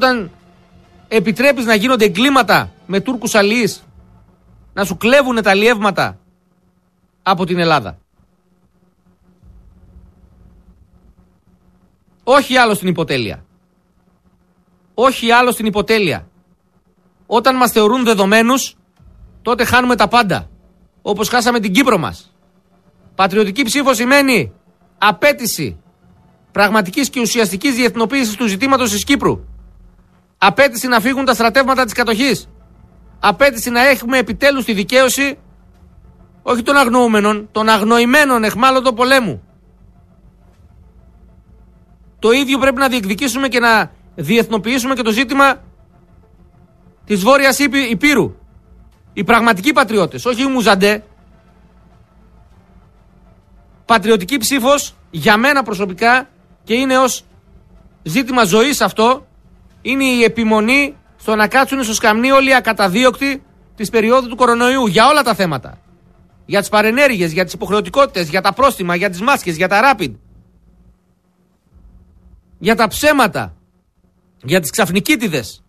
Όταν επιτρέπεις να γίνονται εγκλήματα με Τούρκους αλληλείς, να σου κλέβουν τα αλλιεύματα από την Ελλάδα. Όχι άλλο στην υποτέλεια. Όχι άλλο στην υποτέλεια. Όταν μας θεωρούν δεδομένους, τότε χάνουμε τα πάντα. Όπως χάσαμε την Κύπρο μας. Πατριωτική ψήφο σημαίνει απέτηση πραγματικής και ουσιαστικής διεθνοποίησης του ζητήματος της Κύπρου. Απέτηση να φύγουν τα στρατεύματα της κατοχής. Απέτηση να έχουμε επιτέλους τη δικαίωση, όχι των αγνοούμενων, των αγνοημένων εχμάλωτων πολέμου. Το ίδιο πρέπει να διεκδικήσουμε και να διεθνοποιήσουμε και το ζήτημα της Βόρειας Υπήρου. Οι πραγματικοί πατριώτες, όχι οι μουζαντέ. Πατριωτική ψήφος για μένα προσωπικά, και είναι ως ζήτημα ζωής αυτό, είναι η επιμονή στο να κάτσουν στο σκαμνί όλοι οι ακαταδίωκτοι της περίοδου του κορονοϊού για όλα τα θέματα. Για τις παρενέργειες, για τις υποχρεωτικότητες, για τα πρόστιμα, για τις μάσκες, για τα rapid, για τα ψέματα, για τις ξαφνικίτιδες.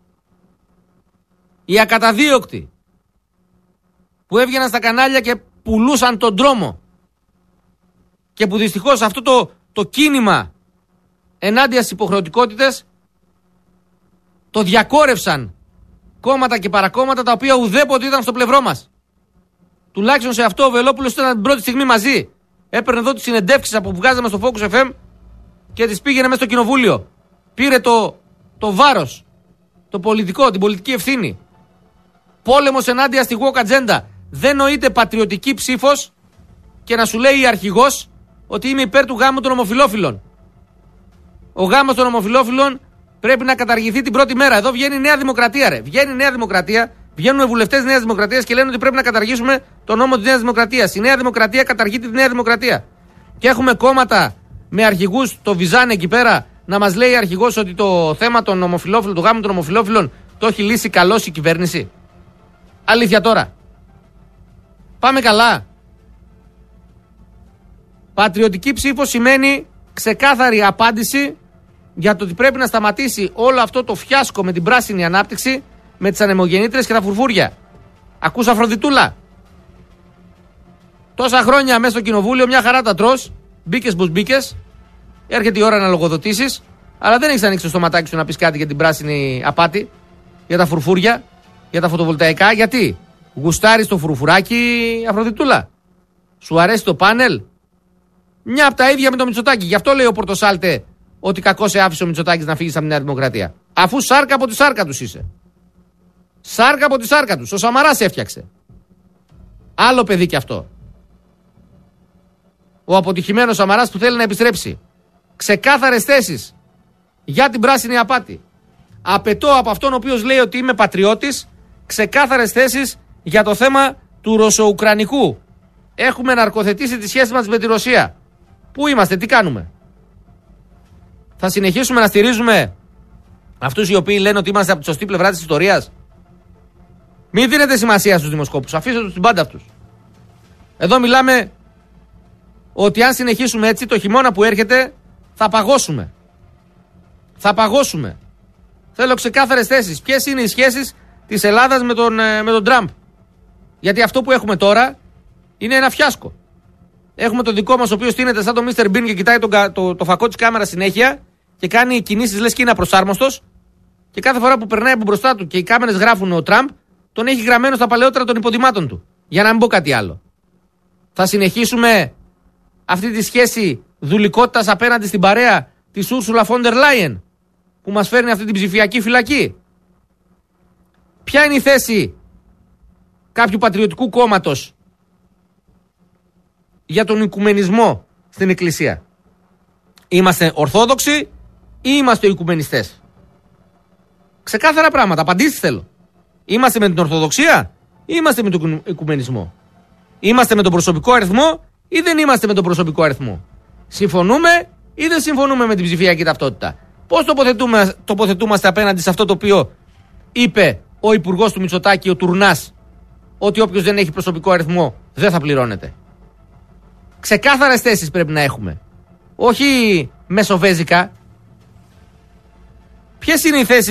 Οι ακαταδίωκτοι που έβγαιναν στα κανάλια και πουλούσαν τον τρόμο και που δυστυχώς αυτό το κίνημα ενάντια στις υποχρεωτικότητες το διακόρευσαν κόμματα και παρακόμματα τα οποία ουδέποτε ήταν στο πλευρό μας. Τουλάχιστον σε αυτό ο Βελόπουλος ήταν την πρώτη στιγμή μαζί. Έπαιρνε εδώ τις συνεντεύξεις που βγάζαμε στο Focus FM και τις πήγαινε μέσα στο κοινοβούλιο. Πήρε το βάρος, το πολιτικό, την πολιτική ευθύνη. Πόλεμος ενάντια στη woke agenda. Δεν νοείται πατριωτική ψήφος και να σου λέει η αρχηγός ότι είμαι υπέρ του γάμου των ομοφυλόφιλων. Ο γάμος των ομοφυλόφιλων πρέπει να καταργηθεί την πρώτη μέρα. Εδώ βγαίνει η Νέα Δημοκρατία, ρε. Βγαίνει η Νέα Δημοκρατία, βγαίνουν βουλευτές Νέας Δημοκρατίας και λένε ότι πρέπει να καταργήσουμε τον νόμο της Νέας Δημοκρατίας. Η Νέα Δημοκρατία καταργεί τη Νέα Δημοκρατία. Και έχουμε κόμματα με αρχηγούς, το Βυζάνε εκεί πέρα, να μας λέει αρχηγός ότι το θέμα των ομοφυλόφιλων, του γάμου των ομοφυλόφιλων, το έχει λύσει καλώς η κυβέρνηση. Αλήθεια τώρα. Πάμε καλά. Πατριωτική ψήφο σημαίνει ξεκάθαρη απάντηση για το ότι πρέπει να σταματήσει όλο αυτό το φιάσκο με την πράσινη ανάπτυξη, με τις ανεμογεννήτρες και τα φουρφούρια. Ακούς Αφροδιτούλα? Τόσα χρόνια μέσα στο κοινοβούλιο μια χαρά τα τρως, μπήκες πως μπήκες, έρχεται η ώρα να λογοδοτήσεις, αλλά δεν έχεις ανοίξει το στοματάκι σου να πεις κάτι για την πράσινη απάτη, για τα φουρφούρια, για τα φωτοβολταϊκά. Γιατί? Γουστάρεις το φουρφουράκι, Αφροδιτούλα? Σου αρέσει το πάνελ? Μια από τα ίδια με το Μητσοτάκη. Γι' αυτό λέει ο Πορτοσάλτε ότι κακώς σε άφησε ο Μητσοτάκης να φύγεις από τη Νέα Δημοκρατία. Αφού σάρκα από τη σάρκα τους είσαι. Σάρκα από τη σάρκα τους. Ο Σαμαράς έφτιαξε. Άλλο παιδί κι αυτό. Ο αποτυχημένος Σαμαράς που θέλει να επιστρέψει. Ξεκάθαρες θέσεις για την πράσινη απάτη. Απαιτώ από αυτόν ο οποίος λέει ότι είμαι πατριώτης ξεκάθαρες θέσεις για το θέμα του ρωσο-ουκρανικού. Έχουμε ναρκοθετήσει τη σχέση μας με τη Ρωσία. Πού είμαστε, τι κάνουμε? Θα συνεχίσουμε να στηρίζουμε αυτούς οι οποίοι λένε ότι είμαστε από τη σωστή πλευρά της ιστορίας? Μην δίνετε σημασία στους δημοσκόπους, αφήστε τους την πάντα αυτούς. Εδώ μιλάμε ότι αν συνεχίσουμε έτσι το χειμώνα που έρχεται θα παγώσουμε. Θα παγώσουμε. Θέλω ξεκάθαρες θέσεις. Ποιες είναι οι σχέσεις της Ελλάδας με τον Τραμπ? Γιατί αυτό που έχουμε τώρα είναι ένα φιάσκο. Έχουμε τον δικό μας ο οποίος στείνεται σαν τον Mr. Bean και κοιτάει το φακό της κάμερας συνέχεια και κάνει κινήσεις λες και είναι απροσάρμοστος, και κάθε φορά που περνάει από μπροστά του και οι κάμερες γράφουν ο Τραμπ, τον έχει γραμμένο στα παλαιότερα των υποδημάτων του. Για να μην πω κάτι άλλο. Θα συνεχίσουμε αυτή τη σχέση δουλικότητας απέναντι στην παρέα της Ursula von der Leyen που μας φέρνει αυτή την ψηφιακή φυλακή? Ποια είναι η θέση κάποιου πατριωτικού κόμματος για τον οικουμενισμό στην Εκκλησία? Είμαστε ορθόδοξοι ή είμαστε οικουμενιστές? Ξεκάθαρα πράγματα, απαντήσεις θέλω. Είμαστε με την Ορθοδοξία ή είμαστε με τον οικουμενισμό? Είμαστε με τον προσωπικό αριθμό ή δεν είμαστε με τον προσωπικό αριθμό? Συμφωνούμε ή δεν συμφωνούμε με την ψηφιακή ταυτότητα? Πώς τοποθετούμαστε απέναντι σε αυτό το οποίο είπε ο υπουργός του Μητσοτάκη, ο Τουρνάς, ότι όποιος δεν έχει προσωπικό αριθμό δεν θα πληρώνεται? Ξεκάθαρες θέσεις πρέπει να έχουμε. Όχι μεσοβέζικα. Ποιες είναι οι θέσεις